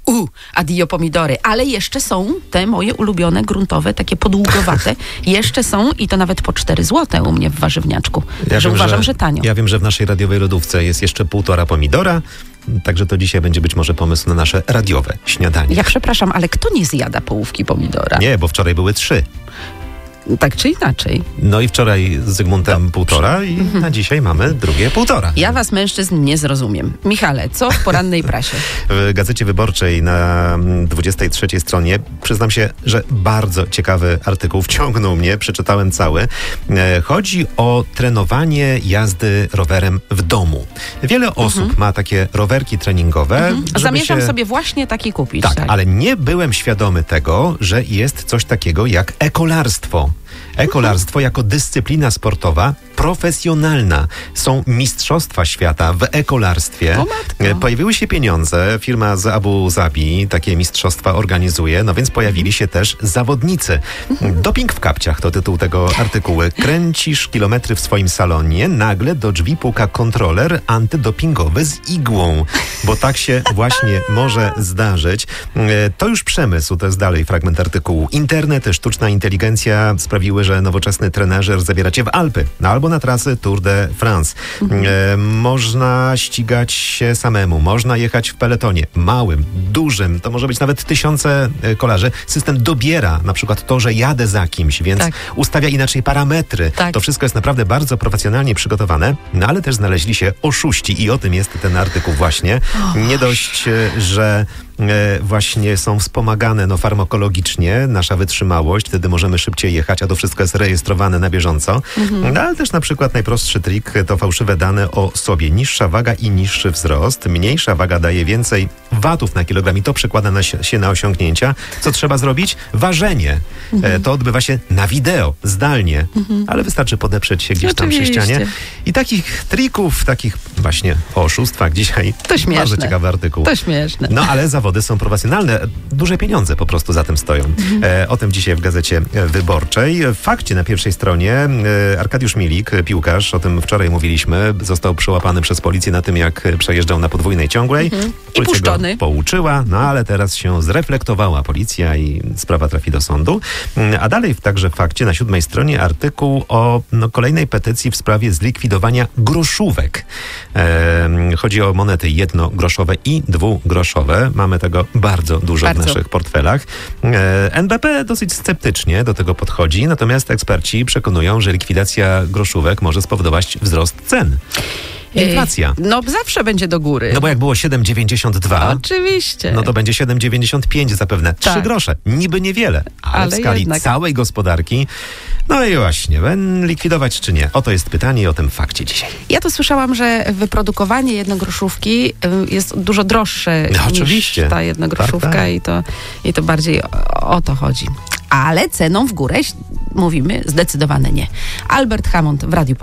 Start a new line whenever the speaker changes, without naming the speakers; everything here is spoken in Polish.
Addio pomidory. Ale jeszcze są te moje ulubione, gruntowe, takie podługowate. Jeszcze są i to nawet po 4 zł u mnie w warzywniaczku. Uważam, że tanio.
Ja wiem, że w naszej radiowej lodówce jest jeszcze 1,5 pomidora. Także to dzisiaj będzie być może pomysł na nasze radiowe śniadanie.
Ja przepraszam, ale kto nie zjada połówki pomidora?
Nie, bo wczoraj były 3.
Tak czy inaczej.
No i wczoraj z Zygmuntem 1,5 i na dzisiaj mamy drugie 1,5.
Ja was, mężczyzn, nie zrozumiem. Michale, co w porannej prasie?
W Gazecie Wyborczej na 23 stronie przyznam się, że bardzo ciekawy artykuł wciągnął mnie, przeczytałem cały. Chodzi o trenowanie jazdy rowerem w domu. Wiele osób ma takie rowerki treningowe.
Zamierzam sobie właśnie taki kupić.
Tak, ale nie byłem świadomy tego, że jest coś takiego jak ekolarstwo. Ekolarstwo jako dyscyplina sportowa profesjonalna. Są mistrzostwa świata w ekolarstwie. Pojawiły się pieniądze. Firma z Abu Zabi takie mistrzostwa organizuje, no więc pojawili się też zawodnicy. Doping w kapciach to tytuł tego artykułu. Kręcisz kilometry w swoim salonie, nagle do drzwi puka kontroler antydopingowy z igłą. Bo tak się właśnie może zdarzyć. To już przemysł, to jest dalej fragment artykułu. Internet, sztuczna inteligencja sprawiły, że nowoczesny trenerzy zabieracie w Alpy, albo na trasy Tour de France. Można ścigać się samemu, można jechać w peletonie, małym, dużym, to może być nawet 1000 kolarzy. System dobiera na przykład to, że jadę za kimś, więc ustawia inaczej parametry. To wszystko jest naprawdę bardzo profesjonalnie przygotowane, no ale też znaleźli się oszuści i o tym jest ten artykuł właśnie. Nie dość, że właśnie są wspomagane farmakologicznie, nasza wytrzymałość, wtedy możemy szybciej jechać, a to wszystko jest rejestrowane na bieżąco. No, ale też na przykład najprostszy trik to fałszywe dane o sobie. Niższa waga i niższy wzrost. Mniejsza waga daje więcej watów na kilogram i to przekłada się na osiągnięcia. Co trzeba zrobić? Ważenie. To odbywa się na wideo, zdalnie, ale wystarczy podeprzeć się gdzieś tam przy ścianie. I takich trików, takich właśnie oszustwach dzisiaj
to śmieszne.
Bardzo ciekawy artykuł.
To śmieszne.
No ale zawody są profesjonalne. Duże pieniądze po prostu za tym stoją. O tym dzisiaj w Gazecie Wyborczej. W Fakcie na pierwszej stronie Arkadiusz Milik, piłkarz, o tym wczoraj mówiliśmy, został przyłapany przez policję na tym, jak przejeżdżał na podwójnej ciągłej.
I puszczony.
Pouczyła, no ale teraz się zreflektowała policja i sprawa trafi do sądu. A dalej także w Fakcie na 7 stronie artykuł o kolejnej petycji w sprawie zlikwidowania groszówek. Chodzi o monety 1-groszowe i 2-groszowe. Mamy tego bardzo dużo w naszych portfelach. NBP dosyć sceptycznie do tego podchodzi, natomiast eksperci przekonują, że likwidacja groszówek może spowodować wzrost cen. Inflacja.
No zawsze będzie do góry.
No bo jak było 7,92.
Oczywiście.
No to będzie 7,95 zapewne. 3 grosze. Niby niewiele, ale w skali całej gospodarki. No i właśnie, likwidować czy nie? Oto jest pytanie i o tym Fakcie dzisiaj.
Ja to słyszałam, że wyprodukowanie 1-groszówki jest dużo droższe niż ta 1-groszówka i to bardziej o to chodzi. Ale ceną w górę mówimy zdecydowane nie. Albert Hammond w Radiu